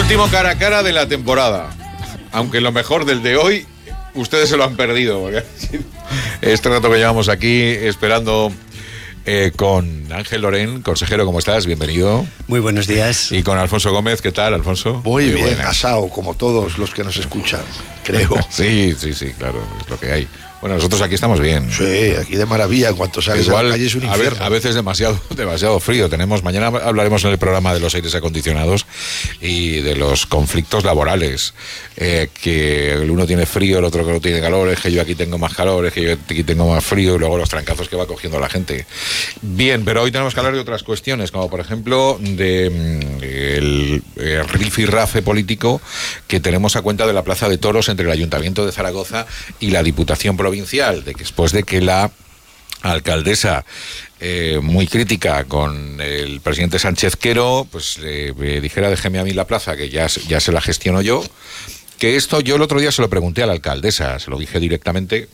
Último cara a cara de la temporada. Aunque lo mejor del de hoy, ustedes se lo han perdido. Porque este rato que llevamos aquí esperando con Ángel Lorén. Consejero, ¿cómo estás? Bienvenido. Muy buenos días. Y con Alfonso Gómez, ¿qué tal, Alfonso? Muy bien, asado, como todos los que nos escuchan, creo. Sí, claro, es lo que hay. Bueno, nosotros aquí estamos bien. Sí, aquí de maravilla, en cuanto sales a la calle es un infierno. A veces demasiado frío. Mañana hablaremos en el programa de los aires acondicionados y de los conflictos laborales. Que el uno tiene frío, el otro que no tiene calor, es que yo aquí tengo más calor, es que yo aquí tengo más frío, y luego los trancazos que va cogiendo la gente. Bien, pero hoy tenemos que hablar de otras cuestiones, como por ejemplo el rifirrafe político que tenemos a cuenta de la Plaza de Toros entre el Ayuntamiento de Zaragoza y la Diputación Provincial, después de que la alcaldesa, muy crítica con el presidente Sánchez Quero, pues le dijera: déjeme a mí la plaza, que ya se la gestiono yo. Que esto yo el otro día se lo pregunté a la alcaldesa, se lo dije directamente.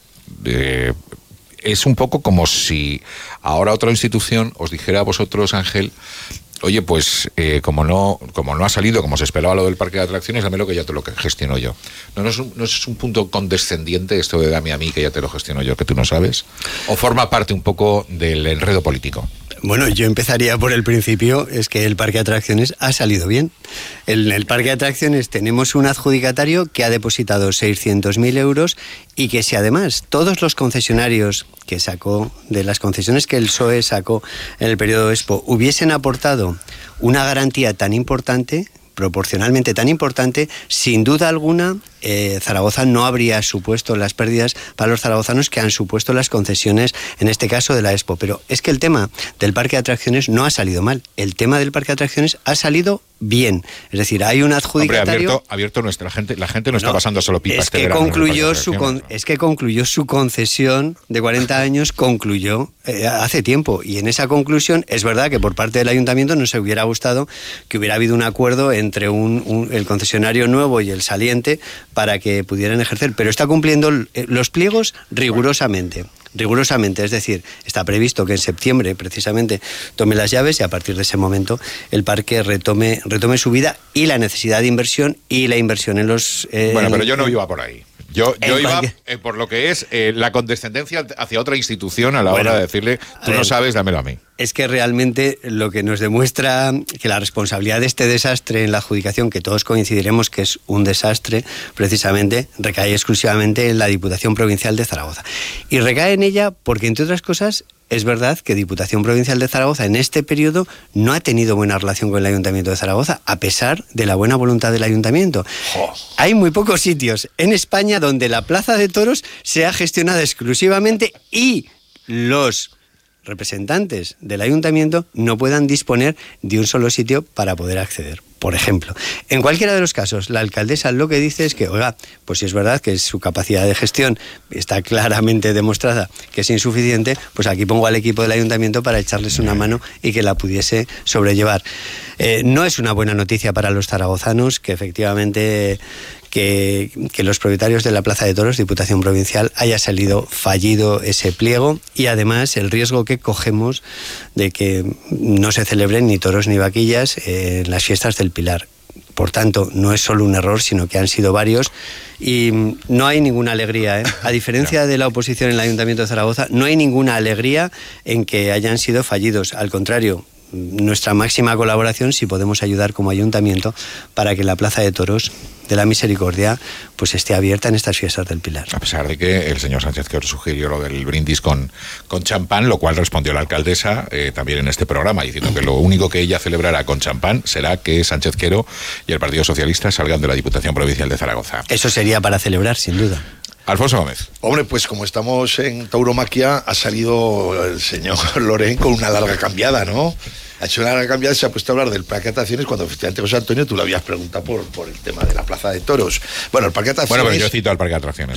Es un poco como si ahora otra institución os dijera a vosotros, Ángel: oye, pues como no ha salido como se esperaba lo del parque de atracciones, dámelo que ya te lo gestiono yo. ¿No es un punto condescendiente esto de dame a mí que ya te lo gestiono yo, que tú no sabes? ¿O forma parte un poco del enredo político? Bueno, yo empezaría por el principio, es que el parque de atracciones ha salido bien. En el parque de atracciones tenemos un adjudicatario que ha depositado 600.000 euros y que si además todos los concesionarios que sacó, de las concesiones que el PSOE sacó en el periodo Expo, hubiesen aportado una garantía tan importante, proporcionalmente tan importante, sin duda alguna Zaragoza no habría supuesto las pérdidas para los zaragozanos que han supuesto las concesiones, en este caso de la Expo. Pero es que el tema del parque de atracciones no ha salido mal, el tema del parque de atracciones ha salido bien. Es decir, hay un adjudicatario... Hombre, abierto la gente no está pasando solo pipas. Es que concluyó su concesión de 40 años, concluyó hace tiempo, y en esa conclusión es verdad que por parte del ayuntamiento nos hubiera gustado que hubiera habido un acuerdo entre el concesionario nuevo y el saliente para que pudieran ejercer, pero está cumpliendo los pliegos rigurosamente, es decir, está previsto que en septiembre precisamente tome las llaves y a partir de ese momento el parque retome su vida, y la necesidad de inversión y la inversión en los... Bueno, pero yo no iba por ahí. Yo iba por lo que es la condescendencia hacia otra institución a la hora de decirle: tú no sabes, dámelo a mí. Es que realmente lo que nos demuestra que la responsabilidad de este desastre en la adjudicación, que todos coincidiremos que es un desastre, precisamente recae exclusivamente en la Diputación Provincial de Zaragoza. Y recae en ella porque, entre otras cosas, es verdad que Diputación Provincial de Zaragoza en este periodo no ha tenido buena relación con el Ayuntamiento de Zaragoza, a pesar de la buena voluntad del Ayuntamiento. Hay muy pocos sitios en España donde la Plaza de Toros sea gestionada exclusivamente y los representantes del Ayuntamiento no puedan disponer de un solo sitio para poder acceder. Por ejemplo, en cualquiera de los casos, la alcaldesa lo que dice es que, oiga, pues si es verdad que su capacidad de gestión está claramente demostrada que es insuficiente, pues aquí pongo al equipo del ayuntamiento para echarles una mano y que la pudiese sobrellevar. No es una buena noticia para los zaragozanos que efectivamente que los propietarios de la Plaza de Toros, Diputación Provincial, haya salido fallido ese pliego, y además el riesgo que cogemos de que no se celebren ni toros ni vaquillas en las fiestas del Pilar. Por tanto, no es solo un error, sino que han sido varios, y no hay ninguna alegría, A diferencia de la oposición en el Ayuntamiento de Zaragoza, no hay ninguna alegría en que hayan sido fallidos. Al contrario, nuestra máxima colaboración si podemos ayudar como ayuntamiento para que la Plaza de Toros de la Misericordia pues esté abierta en estas fiestas del Pilar. A pesar de que el señor Sánchez Quero sugirió lo del brindis con champán, lo cual respondió la alcaldesa también en este programa, diciendo que lo único que ella celebrará con champán será que Sánchez Quero y el Partido Socialista salgan de la Diputación Provincial de Zaragoza. Eso sería para celebrar, sin duda. Alfonso Gómez. Hombre, pues como estamos en tauromaquia, ha salido el señor Lorén con una larga cambiada, ¿no? Ha hecho una larga cambiada y se ha puesto a hablar del parque de atracciones cuando efectivamente, José Antonio, tú le habías preguntado por el tema de la Plaza de Toros. Bueno, el parque de atracciones... Bueno, pero yo cito al parque de atracciones.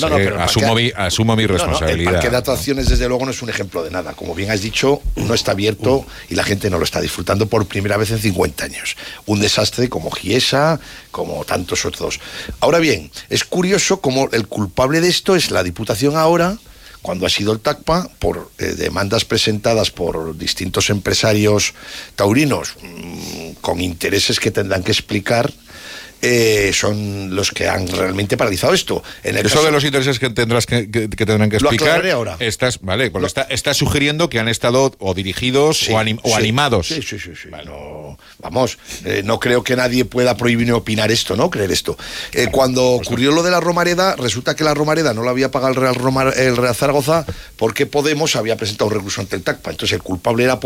Asumo mi responsabilidad. El parque de atracciones, desde luego, no es un ejemplo de nada. Como bien has dicho, no está abierto y la gente no lo está disfrutando por primera vez en 50 años. Un desastre como Giesa, como tantos otros. Ahora bien, es curioso cómo el culpable de esto es la Diputación ahora, cuando ha sido el TACPA, por demandas presentadas por distintos empresarios taurinos con intereses que tendrán que explicar son los que han realmente paralizado esto. En el Eso caso de los intereses que tendrán que Lo explicar, aclararé ahora. Estás sugiriendo que han estado o dirigidos Sí, o sí, animados. Sí. Vale. No, vamos, no creo que nadie pueda prohibir ni opinar esto, ¿no? Creer esto. Cuando ocurrió lo de la Romareda, resulta que la Romareda no la había pagado el Real Zaragoza porque Podemos había presentado un recurso ante el TACPA. Entonces el culpable era